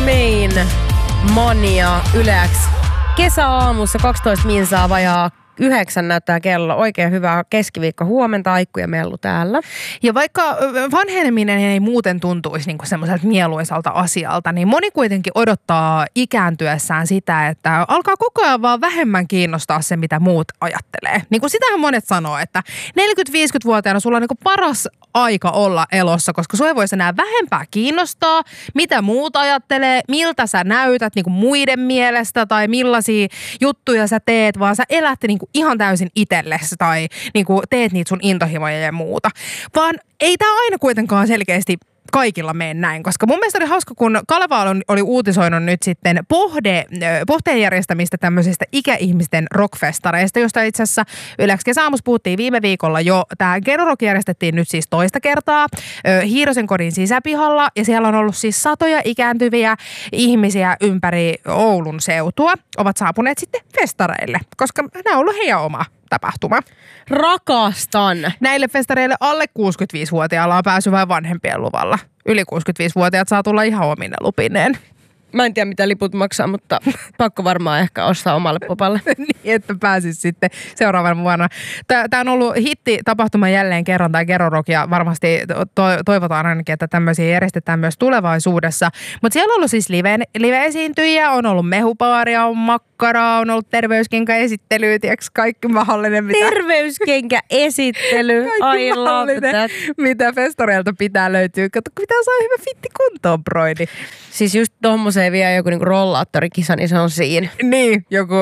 Plain Mania Yle X. Kesäaamussa 12 minsaa vajaa 9 näyttää kello. Oikein hyvää keskiviikko huomenta, Aikku ja Mellu täällä. Ja vaikka vanheneminen ei muuten tuntuisi niinku semmoiselta mieluisalta asialta, niin moni kuitenkin odottaa ikääntyessään sitä, että alkaa koko ajan vaan vähemmän kiinnostaa se, mitä muut ajattelee. Niin kuin sitähän monet sanoo, että 40-50-vuotiaana sulla on niinku paras aika olla elossa, koska sua ei voisi enää vähempää kiinnostaa, mitä muut ajattelee, miltä sä näytät niinku muiden mielestä tai millaisia juttuja sä teet, vaan sä elät niinku ihan täysin itsellesi tai niinku teet niitä sun intohimoja ja muuta. Vaan ei tää aina kuitenkaan selkeästi kaikilla mene näin, koska mun mielestä oli hauska, kun Kaleva oli uutisoinut nyt sitten Pohteen järjestämistä tämmöisistä ikäihmisten rockfestareista, josta itse asiassa Yle X kesäaamussa puhuttiin viime viikolla jo. Tämä Gero Rock järjestettiin nyt siis toista kertaa Hiirosen kodin sisäpihalla ja siellä on ollut siis satoja ikääntyviä ihmisiä ympäri Oulun seutua. Ovat saapuneet sitten festareille, koska nämä on ollut heidän oma tapahtuma. Rakastan. Näille festareille alle 65-vuotiailla on pääsy vain vanhempien luvalla. Yli 65-vuotiaat saa tulla ihan omine lupineen. Mä en tiedä, mitä liput maksaa, mutta pakko varmaan ehkä ostaa omalle popalle. Niin, että pääsis sitten seuraavana vuonna. Tämä on ollut hitti-tapahtuma jälleen kerran, tämä Gero Rock, ja varmasti toivotaan ainakin, että tämmöisiä järjestetään myös tulevaisuudessa. Mutta siellä on ollut siis live-esiintyjiä, on ollut mehupaaria, on makkaraa, on ollut terveyskenkäesittelyä, tiiäks, kaikki mahdollinen. Terveyskenkäesittely, I love that. Mitä festareilta pitää löytyä. Kato, pitää saada hyvä fitti kuntoon, broidi. Siis just tommoseen vielä joku niinku rollaattorikisa, niin se on siinä. Niin, joku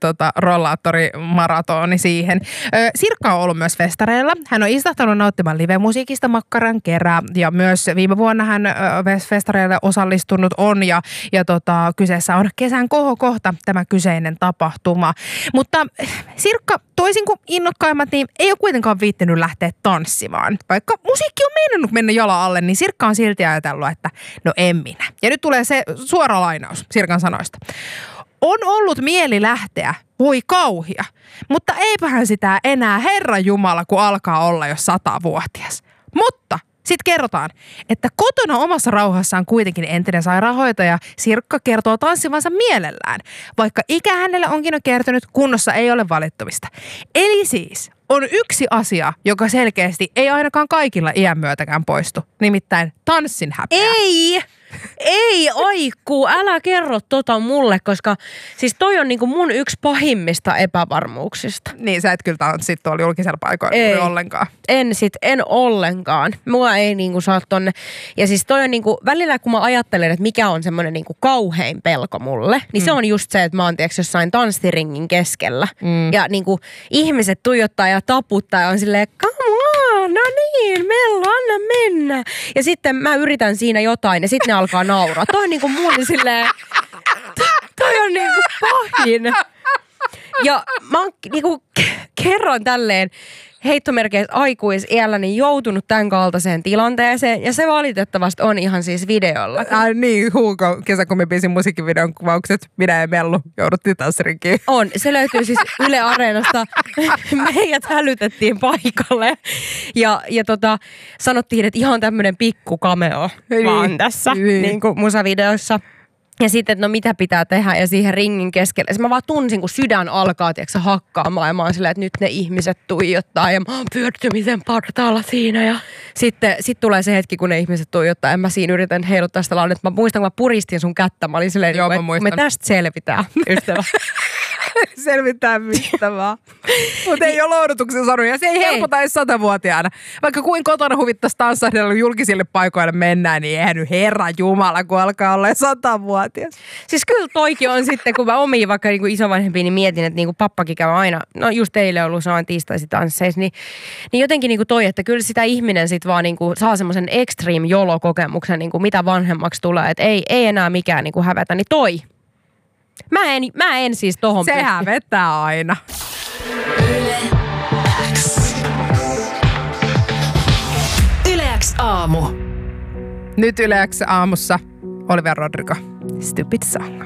rollaattorimaratoni siihen. Sirkka on ollut myös festareilla. Hän on istahtanut nauttimaan live-musiikista makkaran kerran. Ja myös viime vuonna hän festareille osallistunut on. Ja kyseessä on kesän kohokohta tämä kyseinen tapahtuma. Mutta Sirkka, toisin kuin innokkaimmat, niin ei ole kuitenkaan viittinyt lähteä tanssimaan. Vaikka musiikki on meinannut mennä jalan alle, niin Sirkka on silti ajatellut, että no en minä. Ja nyt tulee se suora lainaus Sirkan sanoista. On ollut mieli lähteä, voi kauhia, mutta eipähän sitä enää Herran Jumala, kun alkaa olla jo 100-vuotias. Mutta sitten kerrotaan, että kotona omassa rauhassaan kuitenkin entinen sairaanhoitaja Sirkka kertoo tanssivansa mielellään, vaikka ikä hänelle onkin jo kertynyt, kunnossa ei ole valittamista. Eli siis on yksi asia, joka selkeästi ei ainakaan kaikilla iän myötäkään poistu, nimittäin tanssin häpeä. Ei, Aikku, älä kerro tota mulle, koska siis toi on niinku mun yksi pahimmista epävarmuuksista. Niin, sä et kyllä tanssit tuolla julkisella paikoilla ollenkaan. En ollenkaan. Mua ei niinku saa tonne. Ja siis toi on niinku, välillä kun mä ajattelen, että mikä on semmoinen niinku kauhein pelko mulle, niin se on just se, että mä oon tiiäks jossain tanssiringin keskellä. Ja niinku ihmiset tuijottaa ja taputtaa ja on silleen, come on, no niin, Mellu, anna mennä. Ja sitten mä yritän siinä jotain ja sitten ne alkaa nauraa. Toi on niinku mun silleen, toi on niinku pahin. Ja mä niinku kerron tälleen heittomerkeissä aikuisiälläni joutunut tämän kaltaiseen tilanteeseen. Ja se valitettavasti on ihan siis videolla. Niin, Huuko kesäkomibiisin musiikkivideon kuvaukset. Minä ja Mellu jouduttiin tanssirinkiin. On. Se löytyy siis Yle Areenasta. Meidät hälytettiin paikalle. Ja sanottiin, että ihan tämmöinen pikku cameo vaan tässä niin kuin musavideossa. Ja sitten, että no mitä pitää tehdä ja siihen ringin keskelle. Mä vaan tunsin, kun sydän alkaa, tiedätkö, hakkaamaan ja mä oon silleen, että nyt ne ihmiset tuijottaa ja mä oon pyörtymisen partaalla siinä. Ja sitten tulee se hetki, kun ne ihmiset tuijottaa ja mä siinä yritän heiluttaa sitä lauletta. Mä muistan, kun mä puristin sun kättä. Mä olin silleen, että me tästä selvitään, ystävä. Selvitään mistä vaan. Mutta ei ole lohdutuksen sanoja. Se ei helpota edes 100-vuotiaana. Vaikka kuin kotona huvittaisi tanssahdella julkisille paikoille mennään, niin eihän nyt Herran Jumala, kun alkaa olla 100-vuotias. Siis kyllä toikin on sitten, kun mä omiin vaikka niin isovanhempiin, niin mietin, että niin pappakin käy aina, no just eilen ollut saman tiistaisin tansseissa, niin jotenkin niin toi, että kyllä sitä ihminen sitten vaan niin saa semmoisen extreme jolo-kokemuksen, niin mitä vanhemmaksi tulee, että ei enää mikään niin hävetä, niin toi. Mä en siis tohon pysty. Se hävettää aina. Yle X aamu. Nyt Yle X aamussa Olivia Rodrigo. Stupid Song.